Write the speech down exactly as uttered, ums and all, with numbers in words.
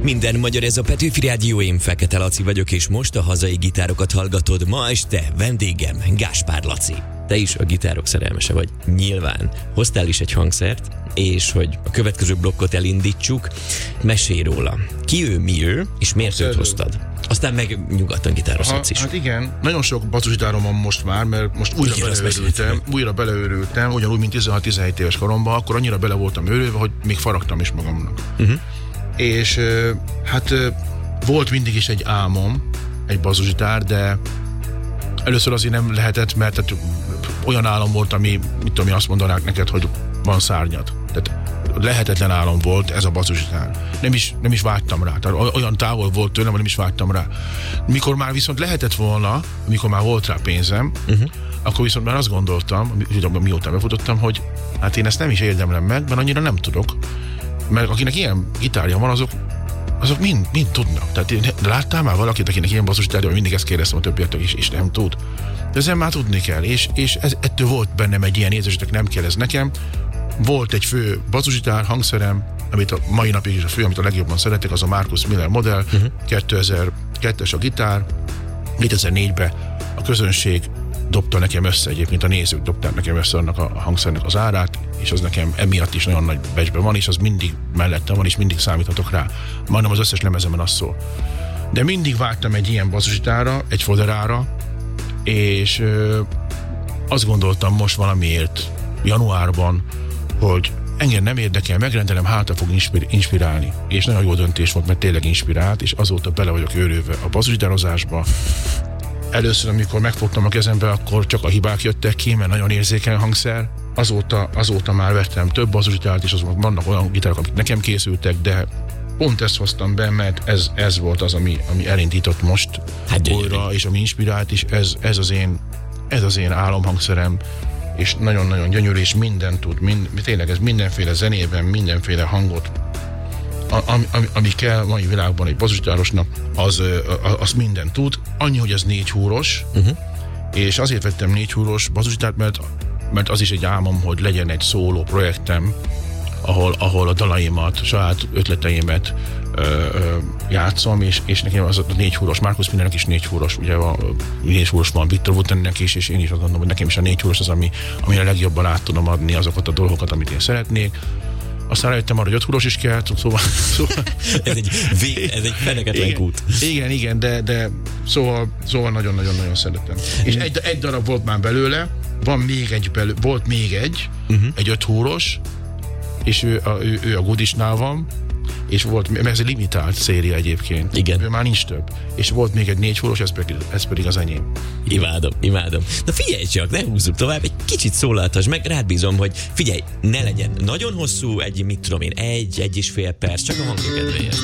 Minden magyar, ez a Petőfi Rádió, én Fekete Laci vagyok, és most a hazai gitárokat hallgatod. Ma este vendégem Gáspár Laci. Te is a gitárok szerelmese vagy, nyilván. Hoztál is egy hangszert, és hogy a következő blokkot elindítsuk, mesélj róla. Ki ő, mi ő, és miért őt hoztad? Aztán meg nyugodtan gitározhatsz is. Hát igen, nagyon sok basszusgitárom van most már, mert most újra beleőrültem, újra beleőrültem, ugyanúgy, mint tizenhat-tizenhét éves koromban, akkor annyira bele voltam őrülve, hogy még faragtam is magamnak. Uh-huh. És hát volt mindig is egy álmom, egy basszusgitár, de először azért nem lehetett, mert tehát olyan álom volt, ami, mit tudom, azt mondanák neked, hogy van szárnyad. Tehát lehetetlen álom volt ez a basszusgitár. Nem is, nem is vágytam rá. Tehát olyan távol volt tőlem, hogy nem is vágytam rá. Mikor már viszont lehetett volna, mikor már volt rá pénzem, uh-huh. akkor viszont már azt gondoltam, mióta befutottam, hogy hát én ezt nem is érdemlem meg, mert annyira nem tudok. Mert akinek ilyen gitárja van, azok azok mind, mind tudnak. Tehát én, láttál már valakit, akinek ilyen basszusgitárja, hogy mindig ezt kérdeztem a többiektől is, és nem tud. De ezen már tudni kell, és, és ez, ettől volt bennem egy ilyen érzés, hogy nem kell ez nekem. Volt egy fő basszusgitár, hangszerem, amit a mai napig is a fő, amit a legjobban szeretek, az a Marcus Miller modell, uh-huh. kétezer-kettes a gitár, kétezer-négyben a közönség dobta nekem össze, egyébként a nézők dobták nekem össze annak a hangszernek az árát, és az nekem emiatt is nagyon nagy becsben van, és az mindig mellettem van, és mindig számíthatok rá. Majdnem az összes lemezemen az szól. De mindig vágytam egy ilyen basszusgitárra, egy Foderára, és ö, azt gondoltam most valamiért januárban, hogy engem nem érdekel, megrendelem, hátra fog inspir- inspirálni. És nagyon jó döntés volt, mert tényleg inspirált, és azóta bele vagyok őrülve a basszusgitározásba. Először, amikor megfogtam a kezembe, akkor csak a hibák jöttek ki, mert nagyon érzékeny hangszer. Azóta, azóta már vettem több basszusgitárt, és azok vannak olyan gitárok, amik nekem készültek, de pont ezt hoztam be, mert ez, ez volt az, ami, ami elindított most hát újra, és ami inspirált, és ez, ez, az én, ez az én álomhangszerem, és nagyon-nagyon gyönyörű, és mindent tud, mind, tényleg ez mindenféle zenében, mindenféle hangot, ami, ami, ami kell mai világban egy basszusgitárosnak, az, az minden tud. Annyi, hogy ez négy húros, uh-huh. és azért vettem négy húros basszusgitárt, mert, mert az is egy álmom, hogy legyen egy szóló projektem, ahol, ahol a dalaimat, saját ötleteimet ö, ö, játszom, és, és nekem az a négy húros, Marcus Millernek is négy húros, ugye a négy húros van Victor Wootennek is, és én is azt gondolom, hogy nekem is a négy húros az, ami, amire legjobban át tudom adni azokat a dolgokat, amit én szeretnék. Aztán rájöttem arra, hogy öt húros is kell, szóval... szóval ez egy, vég, ez egy feneketlen kút. Igen, igen, de, de szóval, szóval nagyon-nagyon-nagyon szeretem. És egy, egy darab volt már belőle, van még egy belő, volt még egy, uh-huh. egy öt húros, és ő a, ő, ő a Goodisnál van, és volt, mert ez egy limitált széria egyébként. Igen. Ő már nincs több. És volt még egy négy húros, ez pedig, ez pedig az enyém. Imádom, imádom. Na figyelj csak, ne húzzuk tovább, egy kicsit szólaltasd meg, rád bízom, hogy figyelj, ne legyen nagyon hosszú, egy, mit tudom én, egy, egy és fél perc, csak a hangja kedvéért.